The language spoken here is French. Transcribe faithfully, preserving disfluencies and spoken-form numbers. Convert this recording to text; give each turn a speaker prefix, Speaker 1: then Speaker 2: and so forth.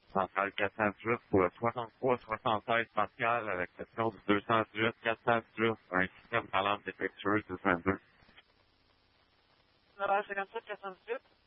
Speaker 1: Centrale quatre cent dix-huit pour le soixante-trois soixante-seize Pascal avec le code deux cent dix-huit quatre cent dix-huit, un système d'alarme défectueuse de vingt-deux.
Speaker 2: neuf cinquante-sept quatre cent dix-huit.